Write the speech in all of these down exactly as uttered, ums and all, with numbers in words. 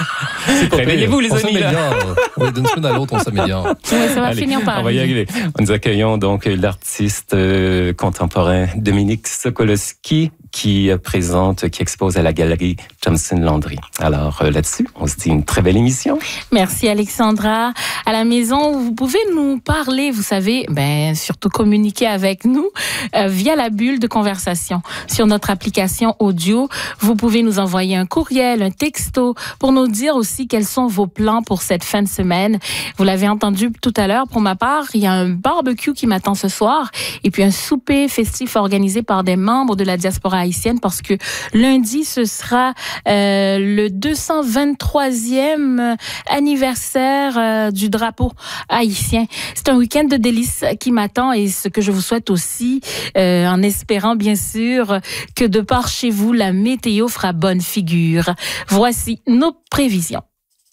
Réveillez-vous, les on amis. Oui, d'une semaine à l'autre, on s'améliore. Oui, ça va Allez, finir par on va y arriver. Nous accueillons donc l'artiste euh, contemporain Dominique Sokolowski qui présente, qui expose à la galerie Thompson Landry. Alors euh, là-dessus, on se dit une très belle émission. Merci Alexandra. À la maison, vous pouvez nous parler, vous savez, ben surtout communiquer avec nous euh, via la bulle de conversation sur notre application audio. Vous pouvez nous envoyer un courriel, un texto pour nous dire aussi quels sont vos plans pour cette fin de semaine. Vous l'avez entendu tout à l'heure, pour ma part, il y a un barbecue qui m'attend ce soir et puis un souper festif organisé par des membres de la diaspora haïtienne parce que lundi, ce sera euh, le deux cent vingt-troisième anniversaire euh, du drapeau haïtien. C'est un week-end de délices qui m'attend et ce que je vous souhaite aussi, euh, en espérant bien sûr que de par chez vous, la météo fera bonne figure. Voici nos prévisions.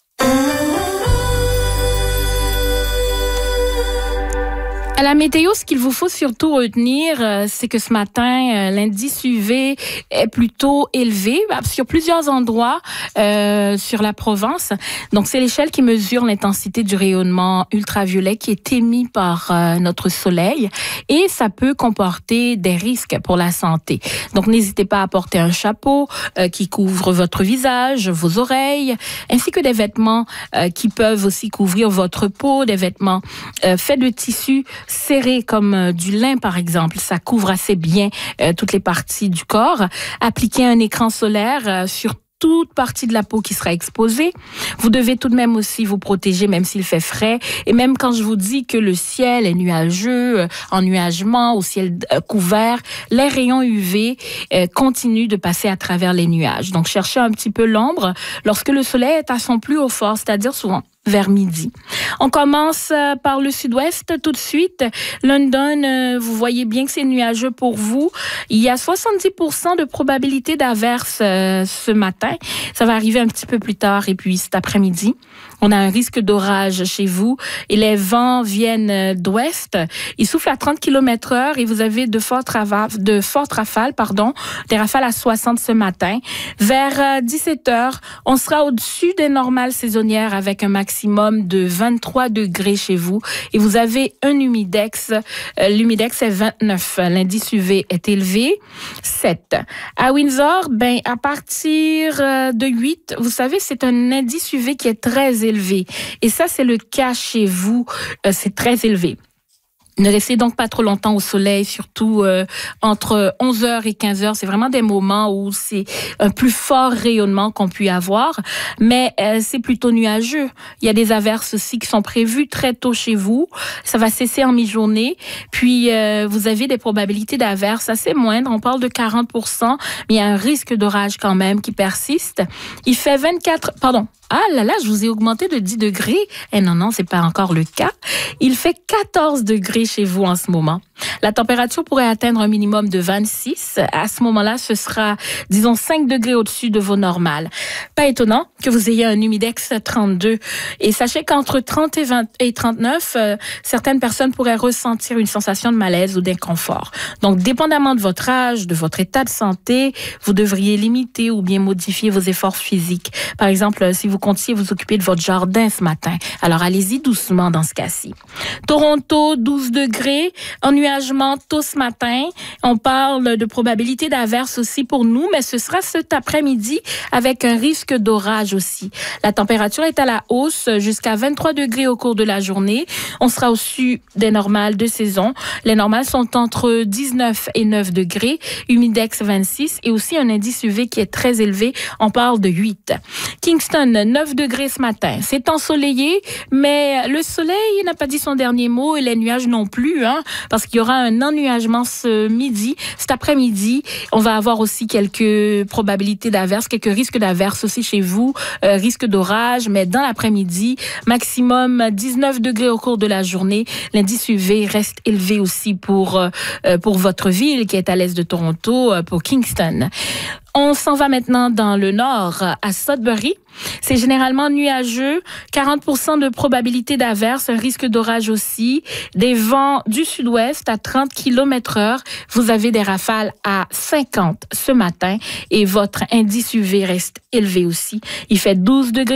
À la météo, ce qu'il vous faut surtout retenir, euh, c'est que ce matin, euh, l'indice U V est plutôt élevé sur plusieurs endroits euh, sur la Provence. Donc, c'est l'échelle qui mesure l'intensité du rayonnement ultraviolet qui est émis par euh, notre soleil et ça peut comporter des risques pour la santé. Donc, n'hésitez pas à porter un chapeau euh, qui couvre votre visage, vos oreilles, ainsi que des vêtements euh, qui peuvent aussi couvrir votre peau, des vêtements euh, faits de tissu serré comme euh, du lin par exemple, ça couvre assez bien euh, toutes les parties du corps. Appliquez un écran solaire euh, sur toute partie de la peau qui sera exposée. Vous devez tout de même aussi vous protéger même s'il fait frais. Et même quand je vous dis que le ciel est nuageux, euh, ennuagement, au ciel euh, couvert, les rayons U V euh, continuent de passer à travers les nuages. Donc cherchez un petit peu l'ombre lorsque le soleil est à son plus haut fort, c'est-à-dire souvent vers midi. On commence par le sud-ouest tout de suite. London, vous voyez bien que c'est nuageux pour vous. Il y a soixante-dix pour cent de probabilité d'averse ce matin. Ça va arriver un petit peu plus tard et puis cet après-midi. On a un risque d'orage chez vous et les vents viennent d'ouest. Ils soufflent à trente kilomètres heure et vous avez de fortes rafales, de fortes rafales, pardon, des rafales à soixante ce matin. Vers dix-sept heures, on sera au-dessus des normales saisonnières avec un maximum de vingt-trois degrés chez vous et vous avez un humidex. L'humidex est vingt-neuf. L'indice U V est élevé, sept. À Windsor, ben, à partir de huit, vous savez, c'est un indice U V qui est très élevé. élevé. Et ça, c'est le cas chez vous. Euh, c'est très élevé. Ne restez donc pas trop longtemps au soleil, surtout euh, entre onze heures et quinze heures. C'est vraiment des moments où c'est un plus fort rayonnement qu'on peut avoir, mais euh, c'est plutôt nuageux. Il y a des averses aussi qui sont prévues très tôt chez vous. Ça va cesser en mi-journée. Puis, euh, vous avez des probabilités d'averses assez moindres. On parle de quarante pour cent, mais il y a un risque d'orage quand même qui persiste. Il fait vingt-quatre... Pardon. Ah là là, je vous ai augmenté de dix degrés. Eh non, non, c'est pas encore le cas. Il fait quatorze degrés chez vous en ce moment. La température pourrait atteindre un minimum de vingt-six. À ce moment-là, ce sera, disons, cinq degrés au-dessus de vos normales. Pas étonnant que vous ayez un humidex trente-deux. Et sachez qu'entre trente et vingt et trente-neuf, euh, certaines personnes pourraient ressentir une sensation de malaise ou d'inconfort. Donc, dépendamment de votre âge, de votre état de santé, vous devriez limiter ou bien modifier vos efforts physiques. Par exemple, si vous comptiez vous occuper de votre jardin ce matin, alors allez-y doucement dans ce cas-ci. Toronto, douze degrés, ennuagement tôt ce matin. On parle de probabilité d'averse aussi pour nous, mais ce sera cet après-midi avec un risque d'orage aussi. La température est à la hausse jusqu'à vingt-trois degrés au cours de la journée. On sera au-dessus des normales de saison. Les normales sont entre dix-neuf et neuf degrés, humidex vingt-six et aussi un indice U V qui est très élevé. On parle de huit. Kingston, neuf degrés ce matin. C'est ensoleillé, mais le soleil n'a pas dit son dernier mot et les nuages non plus, hein, parce qu'il y aura un ennuagement ce midi. Cet après-midi, on va avoir aussi quelques probabilités d'averse, quelques risques d'averse aussi chez vous, euh, risque d'orage, mais dans l'après-midi, maximum dix-neuf degrés au cours de la journée. L'indice U V reste élevé aussi pour, euh, pour votre ville qui est à l'est de Toronto, euh, pour Kingston. On s'en va maintenant dans le nord, à Sudbury. C'est généralement nuageux, quarante pour cent de probabilité d'averse, un risque d'orage aussi, des vents du sud-ouest à trente kilomètres heure. Vous avez des rafales à cinquante ce matin et votre indice U V reste élevé aussi. Il fait douze degrés.